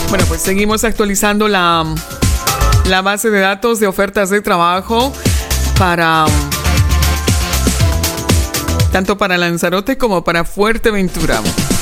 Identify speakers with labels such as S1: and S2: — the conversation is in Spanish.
S1: Bueno, pues seguimos actualizando la base de datos de ofertas de trabajo para tanto para Lanzarote como para Fuerteventura.